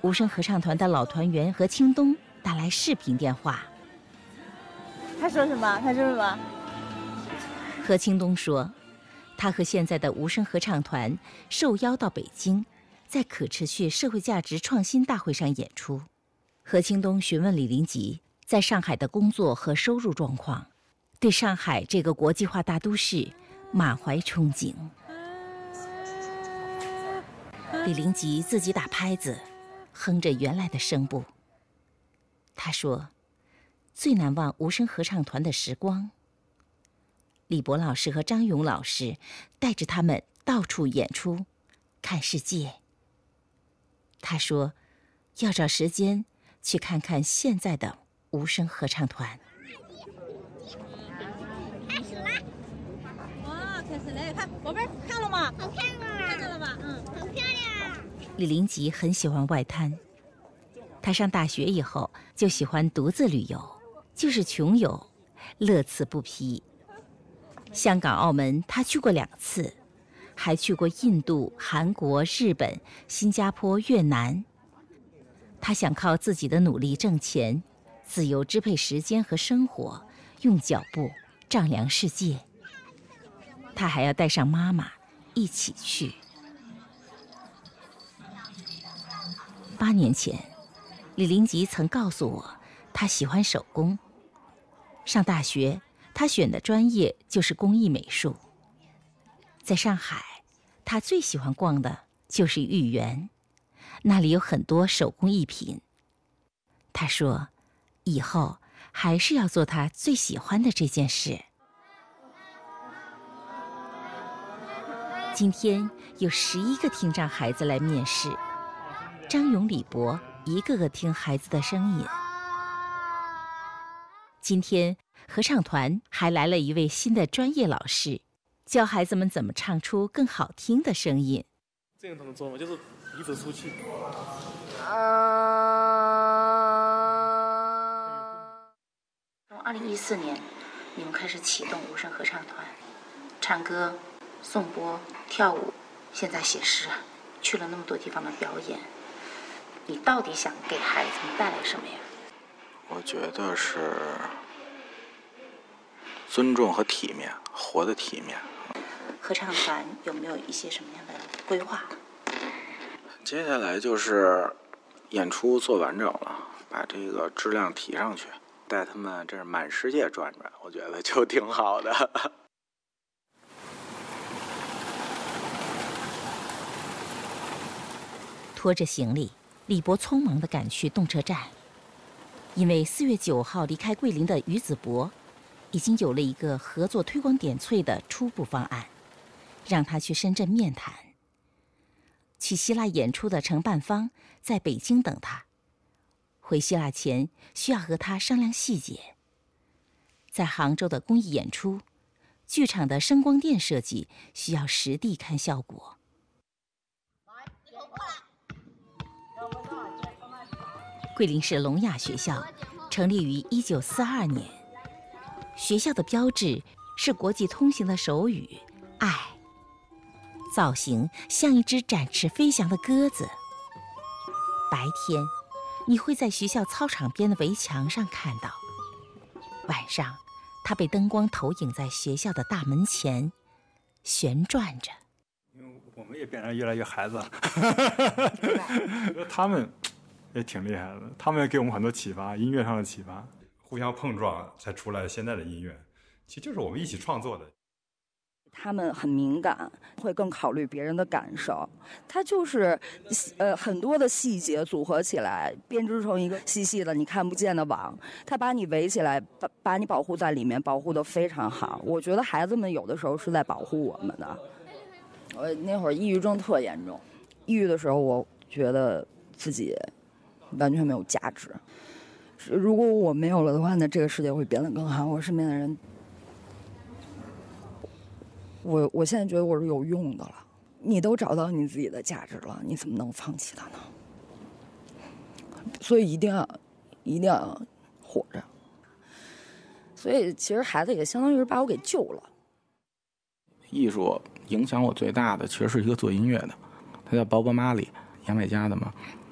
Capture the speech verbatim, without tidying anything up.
无声合唱团的老团员何清东打来视频电话。 他说什么？他说什么？ 何清东说，他和现在的无声合唱团受邀到北京，在可持续社会价值创新大会上演出。何清东询问李林吉在上海的工作和收入状况，对上海这个国际化大都市满怀憧憬。李林吉自己打拍子，哼着原来的声部。他说，最难忘无声合唱团的时光。李博老师和张勇老师带着他们到处演出，看世界。他说，要找时间去看看现在的无声合唱团。 开始啦！哇，开始了！看，宝贝儿，看了吗？ 好看啊！ 看到了吧？嗯， 好漂亮。 李林吉很喜欢外滩，他上大学以后就喜欢独自旅游，就是穷游，乐此不疲。香港、澳门他去过两次，还去过印度、韩国、日本、新加坡、越南。他想靠自己的努力挣钱，自由支配时间和生活，用脚步丈量世界。他还要带上妈妈一起去。八年前，李林吉曾告诉我，他喜欢手工。上大学，他选的专业就是工艺美术。在上海，他最喜欢逛的就是豫园，那里有很多手工艺品。他说，以后还是要做他最喜欢的这件事。今天有十一个听障孩子来面试，张勇、李博一个个听孩子的声音。今天合唱团还来了一位新的专业老师，教孩子们怎么唱出更好听的声音。 这样怎么做嘛？就是鼻子出气。 从二零一四年，你们开始启动无声合唱团，唱歌、颂钵、跳舞，现在写诗，去了那么多地方的表演。你到底想给孩子们带来什么呀？ 我觉得是尊重和体面，活得体面。 合唱团有没有一些什么样的规划？ 接下来就是演出做完整了，把这个质量提上去，带他们这是满世界转转，我觉得就挺好的。 拖着行李，李博匆忙地赶去动车站，因为四月九号离开桂林的于子博，已经有了一个合作推广点翠的初步方案，让他去深圳面谈。去希腊演出的承办方在北京等他，回希腊前需要和他商量细节。在杭州的公益演出，剧场的声光电设计需要实地看效果。桂林市聋哑学校成立于一九四二年，学校的标志是国际通行的手语“爱”，造型像一只展翅飞翔的鸽子。白天，你会在学校操场边的围墙上看到；晚上，它被灯光投影在学校的大门前，旋转着。 因为我们也变得越来越孩子，他们也挺厉害的，他们也给我们很多启发，音乐上的启发，互相碰撞才出来现在的音乐，其实就是我们一起创作的。 他们很敏感，会更考虑别人的感受。他就是呃很多的细节组合起来，编织成一个细细的你看不见的网。他把你围起来，把把你保护在里面，保护得非常好。我觉得孩子们有的时候是在保护我们的。我那会儿抑郁症特严重，抑郁的时候，我觉得自己完全没有价值。如果我没有了的话，那这个世界会变得更好。我身边的人。我我现在觉得我是有用的了，你都找到你自己的价值了，你怎么能放弃它呢？所以一定要，一定要活着。所以其实孩子也相当于是把我给救了。 艺术影响我最大的其实是一个做音乐的，他叫鲍勃·马里，牙买加的嘛。